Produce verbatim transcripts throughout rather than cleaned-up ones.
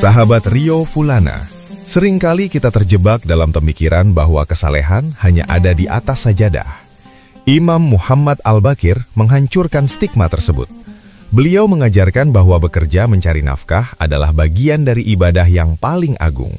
Sahabat Rio Fulana, seringkali kita terjebak dalam pemikiran bahwa kesalehan hanya ada di atas sajadah. Imam Muhammad Al-Baqir menghancurkan stigma tersebut. Beliau mengajarkan bahwa bekerja mencari nafkah adalah bagian dari ibadah yang paling agung.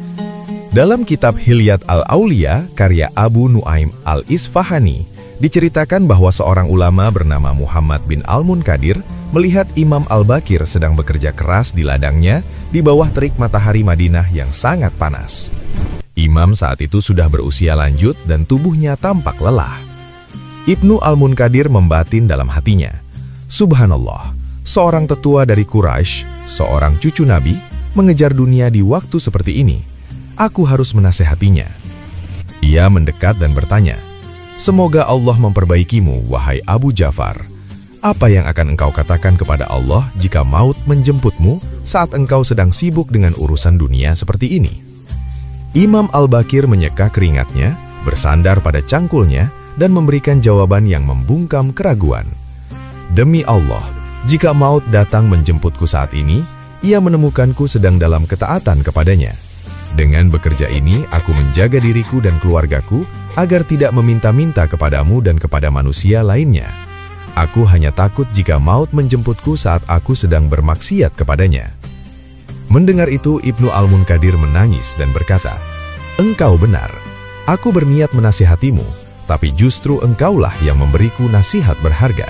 Dalam kitab Hilyat Al-Aulia, karya Abu Nuaim Al-Isfahani, diceritakan bahwa seorang ulama bernama Muhammad bin Al-Munkadir melihat Imam Al-Baqir sedang bekerja keras di ladangnya di bawah terik matahari Madinah yang sangat panas. Imam saat itu sudah berusia lanjut dan tubuhnya tampak lelah. Ibnu Al-Munkadir membatin dalam hatinya, "Subhanallah, seorang tetua dari Quraisy, seorang cucu Nabi, mengejar dunia di waktu seperti ini. Aku harus menasehatinya." Ia mendekat dan bertanya, "Semoga Allah memperbaikimu, wahai Abu Ja'far. Apa yang akan engkau katakan kepada Allah jika maut menjemputmu saat engkau sedang sibuk dengan urusan dunia seperti ini?" Imam Al-Baqir menyeka keringatnya, bersandar pada cangkulnya, dan memberikan jawaban yang membungkam keraguan. "Demi Allah, jika maut datang menjemputku saat ini, ia menemukanku sedang dalam ketaatan kepadanya. Dengan bekerja ini, aku menjaga diriku dan keluargaku agar tidak meminta-minta kepadamu dan kepada manusia lainnya. Aku hanya takut jika maut menjemputku saat aku sedang bermaksiat kepadanya." Mendengar itu, Ibnu Al-Munkadir menangis dan berkata, "Engkau benar. Aku berniat menasihatimu, tapi justru engkaulah yang memberiku nasihat berharga."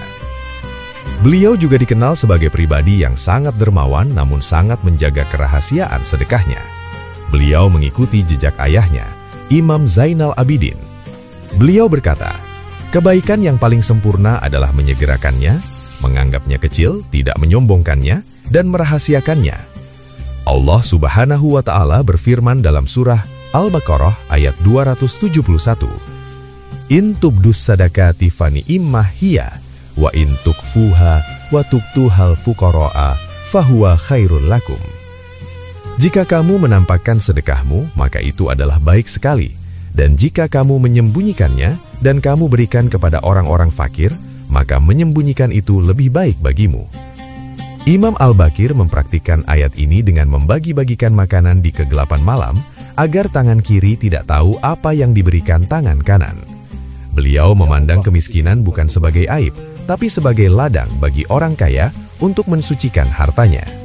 Beliau juga dikenal sebagai pribadi yang sangat dermawan namun sangat menjaga kerahasiaan sedekahnya. Beliau mengikuti jejak ayahnya, Imam Zainal Abidin. Beliau berkata, "Kebaikan yang paling sempurna adalah menyegerakannya, menganggapnya kecil, tidak menyombongkannya, dan merahasiakannya." Allah Subhanahu wa Ta'ala berfirman dalam surah Al-Baqarah ayat dua ratus tujuh puluh satu, "In tubdus sadaqati fani immah hiya, wa in tukfuha wa tuktuhal fuqara'a fahuwa khairul lakum." Jika kamu menampakkan sedekahmu, maka itu adalah baik sekali. Dan jika kamu menyembunyikannya dan kamu berikan kepada orang-orang fakir, maka menyembunyikan itu lebih baik bagimu. Imam Al-Baqir mempraktikkan ayat ini dengan membagi-bagikan makanan di kegelapan malam agar tangan kiri tidak tahu apa yang diberikan tangan kanan. Beliau memandang kemiskinan bukan sebagai aib, tapi sebagai ladang bagi orang kaya untuk mensucikan hartanya.